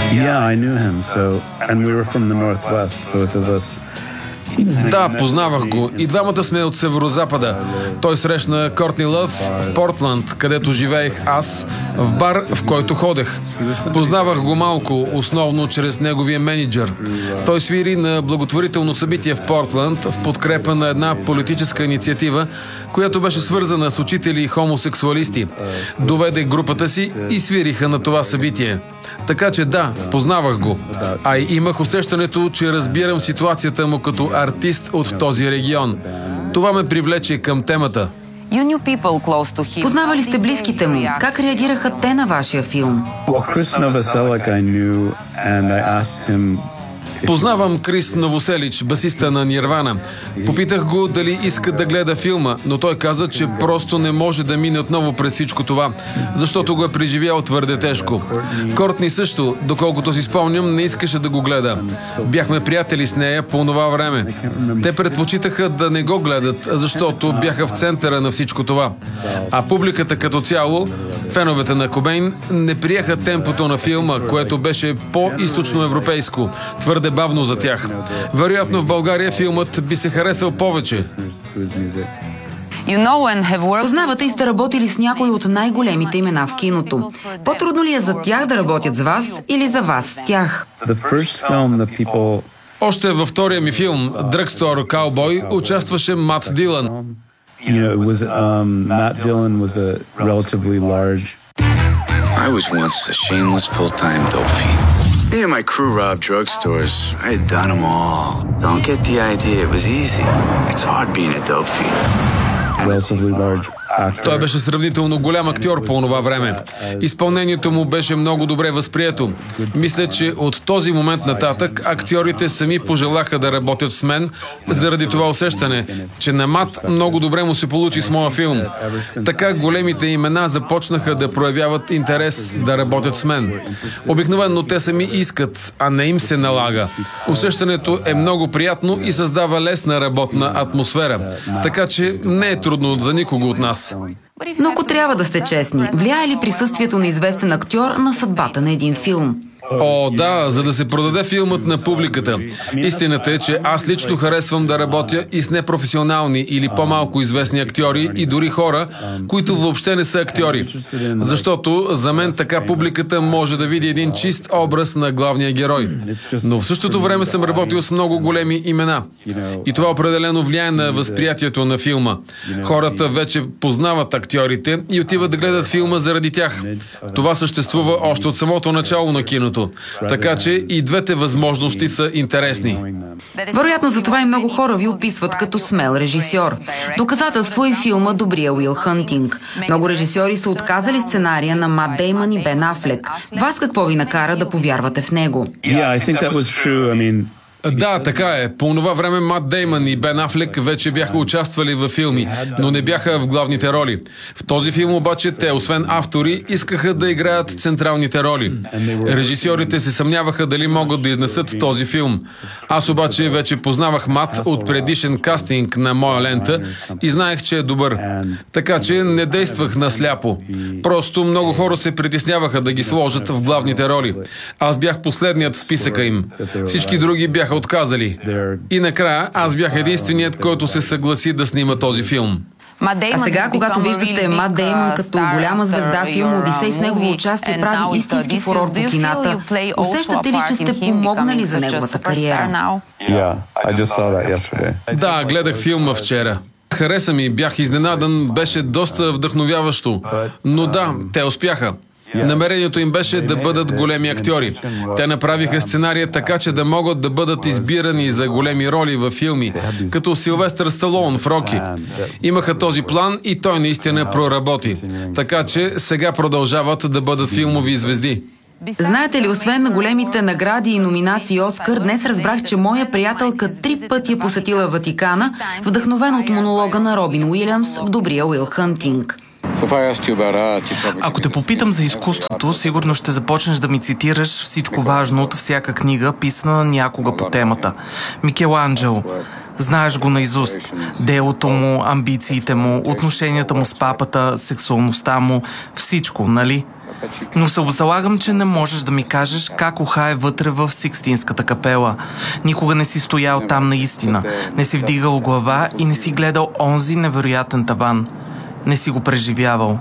Yeah, I knew him. And we were from the Northwest, both of us. Да, познавах го. И двамата сме от Северозапада. Той срещна Кортни Лъв в Портланд, където живеех аз, в бар, в който ходех. Познавах го малко, основно чрез неговия менеджер. Той свири на благотворително събитие в Портланд в подкрепа на една политическа инициатива, която беше свързана с учители и хомосексуалисти. Доведе групата си и свириха на това събитие. Така че да, познавах го. А и имах усещането, че разбирам ситуацията му като артист от този регион. Това ме привлече към темата. Познавали сте близките му. Как реагираха те на вашия филм? Познавам Крис Новоселич, басиста на Нирвана. Попитах го дали иска да гледа филма, но той каза, че просто не може да мине отново през всичко това, защото го е преживял твърде тежко. Кортни също, доколкото си спомням, не искаше да го гледа. Бяхме приятели с нея по това време. Те предпочитаха да не го гледат, защото бяха в центъра на всичко това. А публиката като цяло, феновете на Кобейн, не приеха темпото на филма, което беше по-източноевропейско, твърде бавно за тях. Вероятно в България филмът би се харесал повече. Познавате и сте работили с някои от най-големите имена в киното. По-трудно ли е за тях да работят с вас или за вас с тях? Още във втория ми филм «Drugstore Cowboy» участваше Мат Дилън. I was once a shameless full-time dope fiend. Me and my crew robbed drugstores. I had done them all. Don't get the idea it was easy. It's hard being a dope fiend. Relatively large. Той беше сравнително голям актьор по това време. Изпълнението му беше много добре възприето. Мисля, че от този момент нататък актьорите сами пожелаха да работят с мен, заради това усещане, че на Мат много добре му се получи с моя филм. Така големите имена започнаха да проявяват интерес да работят с мен. Обикновено те сами искат, а не им се налага. Усещането е много приятно и създава лесна работна атмосфера. Така че не е трудно за никого от нас. Но ако трябва да сте честни, влияе ли присъствието на известен актьор на съдбата на един филм? О, да, за да се продаде филмът на публиката. Истината е, че аз лично харесвам да работя и с непрофесионални или по-малко известни актьори и дори хора, които въобще не са актьори. Защото за мен така публиката може да види един чист образ на главния герой. Но в същото време съм работил с много големи имена. И това определено влияе на възприятието на филма. Хората вече познават актьорите и отиват да гледат филма заради тях. Това съществува още от самото начало на киното. Така че и двете възможности са интересни. Вероятно за това и много хора ви описват като смел режисьор. Доказателство е филма «Добрия Уил Хънтинг». Много режисьори са отказали сценария на Мат Деймън и Бен Афлек. Вас какво ви накара да повярвате в него? Да, така е. По това време Мат Деймън и Бен Афлек вече бяха участвали във филми, но не бяха в главните роли. В този филм обаче те, освен автори, искаха да играят централните роли. Режисьорите се съмняваха дали могат да изнесат този филм. Аз обаче вече познавах Мат от предишен кастинг на моя лента и знаех, че е добър. Така че не действах насляпо. Просто много хора се притесняваха да ги сложат в главните роли. Аз бях последният в списъка им. Всички други бяха отказали. И накрая аз бях единственият, който се съгласи да снима този филм. А сега, когато виждате Мат Деймън като голяма звезда, филм «Одисей» с негово участие прави истински фурор по кината, усещате ли, че сте помогнали за неговата кариера? Да, гледах филма вчера. Хареса ми, бях изненадан, беше доста вдъхновяващо. Но да, те успяха. Намерението им беше да бъдат големи актьори. Те направиха сценария така, че да могат да бъдат избирани за големи роли във филми, като Силвестър Сталон в «Роки». Имаха този план и той наистина проработи. Така че сега продължават да бъдат филмови звезди. Знаете ли, освен на големите награди и номинации Оскар, днес разбрах, че моя приятелка 3 пъти е посетила Ватикана, вдъхновена от монолога на Робин Уилямс в «Добрия Уил Хънтинг». Ако те попитам за изкуството, сигурно ще започнеш да ми цитираш всичко важно от всяка книга, писана някога по темата. Микеланджело. Знаеш го наизуст. Делото му, амбициите му, отношенията му с папата, сексуалността му, всичко, нали? Но се обзалагам, че не можеш да ми кажеш как уха е вътре в Сикстинската капела. Никога не си стоял там наистина, не си вдигал глава и не си гледал онзи невероятен таван. Не си го преживявал.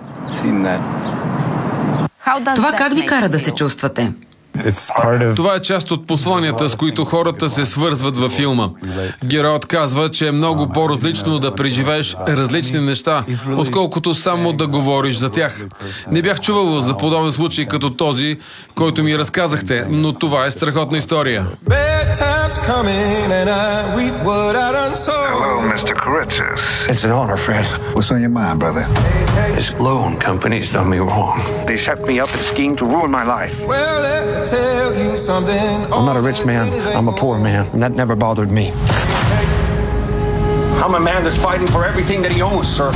Това как ви кара да се чувствате? Това е част от посланията, с които хората се свързват във филма. Героят казва, че е много по-различно да преживееш различни неща, отколкото само да говориш за тях. Не бях чувал за подобен случай като този, който ми разказахте, но това е страхотна история. Hello, Mr. Kuritzis. It's an honor, Fred. What's on your mind, brother? This loan company's done me wrong. They set me up in a scheme to ruin my life. Well, let me tell you something. I'm not a rich man. I'm a poor man, and that never bothered me. I'm a man that's fighting for everything that he owns, sir.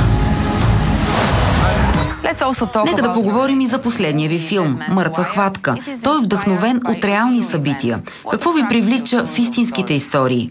Нека да поговорим и за последния ви филм «Мъртва хватка». Той е вдъхновен от реални събития. Какво ви привлича в истинските истории?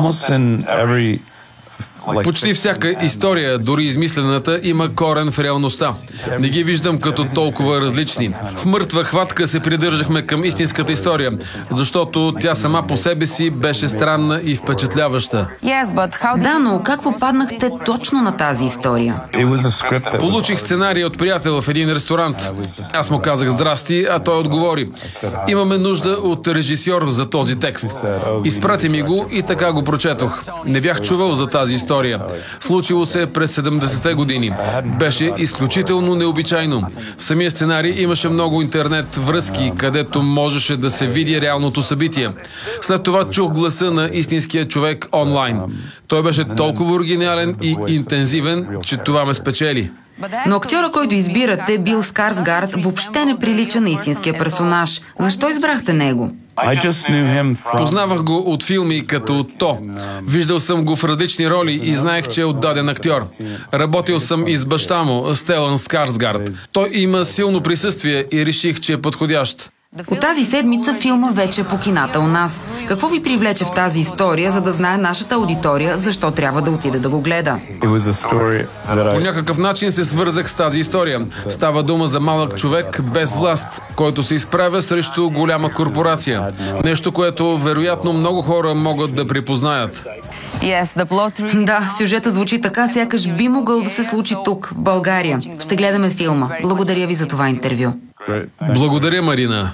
Почти всяка история, дори измислената, има корен в реалността. Не ги виждам като толкова различни. В Мъртва хватка се придържахме към истинската история, защото тя сама по себе си беше странна и впечатляваща. Да, но как попаднахте точно на тази история? Получих сценарий от приятел в един ресторант. Аз му казах здрасти, а той отговори: имаме нужда от режисьор за този текст. Изпрати ми го и така го прочетох. Не бях чувал за тази история. Случило се през 70-те години. Беше изключително необичайно. В самия сценарий имаше много интернет връзки, където можеше да се види реалното събитие. След това чух гласа на истинския човек онлайн. Той беше толкова оригинален и интензивен, че това ме спечели. Но актьора, който избирате, Бил Скарсгард, въобще не прилича на истинския персонаж. Защо избрахте него? Познавах го от филми като «То». Виждал съм го в различни роли и знаех, че е отдаден актьор. Работил съм и с баща му, Стелън Скарсгард. Той има силно присъствие и реших, че е подходящ. От тази седмица филма вече е по кината у нас. Какво ви привлече в тази история, за да знае нашата аудитория защо трябва да отиде да го гледа? По някакъв начин се свързах с тази история. Става дума за малък човек без власт, който се изправя срещу голяма корпорация. Нещо, което вероятно много хора могат да припознаят. Да, сюжета звучи така, сякаш би могъл да се случи тук, в България. Ще гледаме филма. Благодаря ви за това интервю. Благодаря, Марина.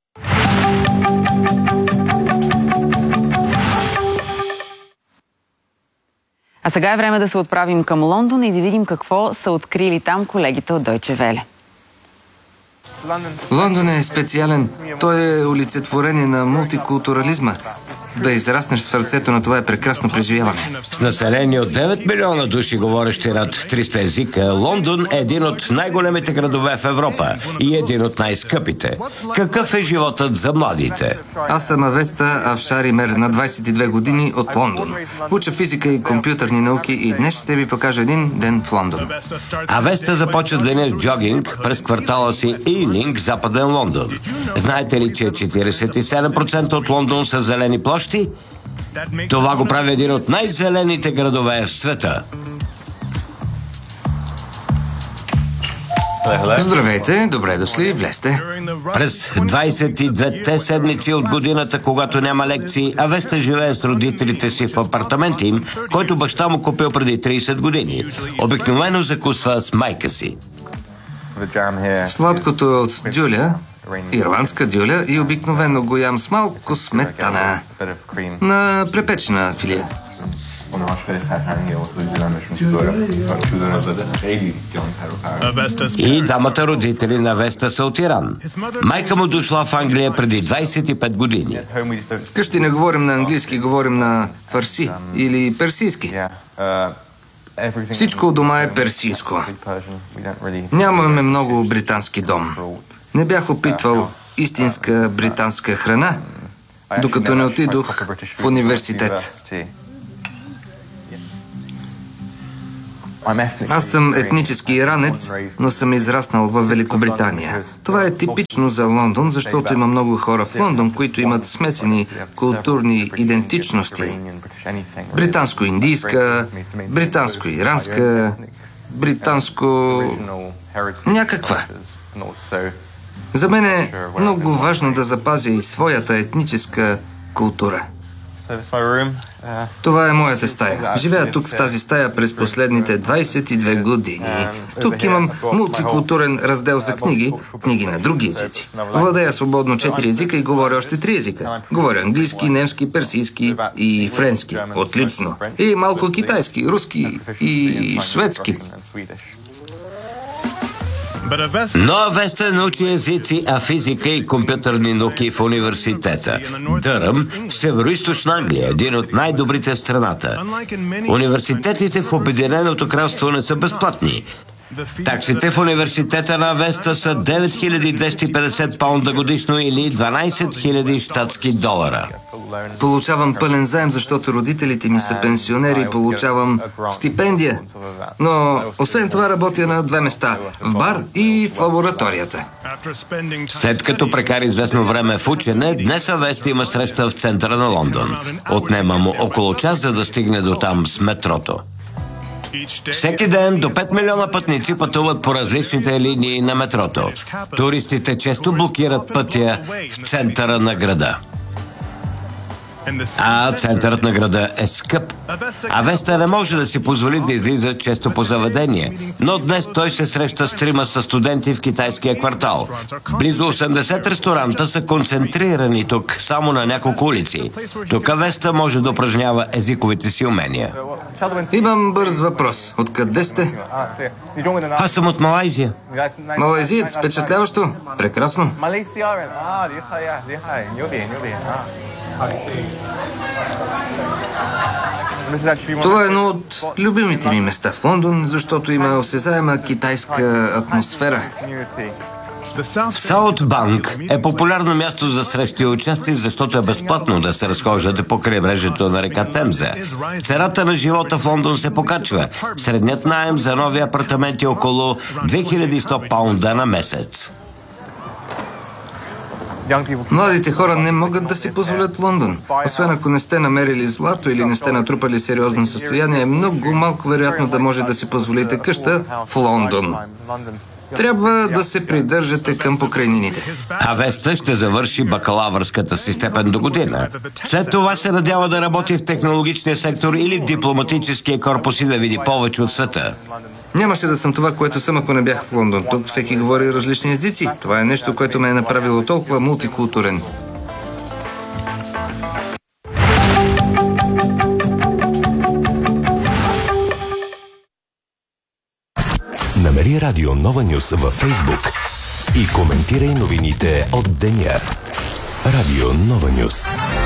А сега е време да се отправим към Лондон и да видим какво са открили там колегите от Deutsche Welle. Лондон е специален. Той е олицетворение на мултикултурализма. Да израснеш в сърцето на това е прекрасно преживяване. С население от 9 милиона души, говорещи над 300 езика, Лондон е един от най-големите градове в Европа и един от най-скъпите. Какъв е животът за младите? Аз съм Авеста Авшаример, на 22 години, от Лондон. Уча физика и компютърни науки и днес ще ви покажа един ден в Лондон. Авеста започва деня с джогинг през квартала си Ealing, западен Лондон. Знаете ли, че 47% от Лондон са зелени площи? Това го прави един от най-зелените градове в света. Здравейте, добре дошли, влезте. През 22-те седмици от годината, когато няма лекции, Авеста живее с родителите си в апартамента им, който баща му купил преди 30 години. Обикновено закусва с майка си. Сладкото е от дюля, ирландска дюля, и обикновено го ям с малко сметана на препечена филия. И двамата родители на Авеста са от Иран. Майка му дошла в Англия преди 25 години. Вкъщи не говорим на английски, говорим на фарси или персийски. Всичко у дома е персийско. Нямаме много британски дом. Не бях опитвал истинска британска храна, докато не отидох в университет. Аз съм етнически иранец, но съм израснал в Великобритания. Това е типично за Лондон, защото има много хора в Лондон, които имат смесени културни идентичности. Британско-индийска, британско-иранска, британско... някаква. За мен е много важно да запазя и своята етническа култура. Това е моята стая. Живея тук в тази стая през последните 22 години. Тук имам мултикултурен раздел за книги на други езици. Владея свободно 4 езика и говоря още 3 езика. Говоря английски, немски, персийски и френски. Отлично. И малко китайски, руски и шведски. Но Авеста научи езици, а физика и компютърни науки в университета. Дъръм, в Североизточна Англия, един от най-добрите в страната. Университетите в Обединеното кралство не са безплатни. Таксите в университета на Авеста са 9250 паунда годишно или 12 000 щатски долара. Получавам пълен заем, защото родителите ми са пенсионери и получавам стипендия. Но освен това работя на 2 места – в бар и в лабораторията. След като прекара известно време в учене, днес Авеста има среща в центъра на Лондон. Отнема му около час, за да стигне до там с метрото. Всеки ден до 5 милиона пътници пътуват по различните линии на метрото. Туристите често блокират пътя в центъра на града. А центърът на града е скъп. Авеста не може да си позволи да излиза често по заведение, но днес той се среща с 3 са студенти в китайския квартал. Близо 80 ресторанта са концентрирани тук, само на няколко улици. Тук Авеста може да упражнява езиковите си умения. Имам бърз въпрос. Откъде сте? Аз съм от Малайзия. Малайзиец, впечатляващо. Прекрасно. Това е едно от любимите ми места в Лондон, защото има осезаема китайска атмосфера. Саут Банк е популярно място за срещи и участие, защото е безплатно да се разхождате по крайбрежието на река Темза. Цената на живота в Лондон се покачва. Средният наем за нови апартаменти е около 2100 паунда на месец. Младите хора не могат да си позволят Лондон. Освен ако не сте намерили злато или не сте натрупали сериозно състояние, е много малко вероятно да може да си позволите къща в Лондон. Трябва да се придържате към покрайнините. Авеста ще завърши бакалавърската си степен до година. След това се надява да работи в технологичния сектор или в дипломатическия корпус и да види повече от света. Нямаше да съм това, което съм, ако не бях в Лондон. Тук всеки говори различни езици. Това е нещо, което ме е направило толкова мултикултурен. Намери Радио Нова Нюс във Фейсбук и коментирай новините от деня. Радио Нова Нюс.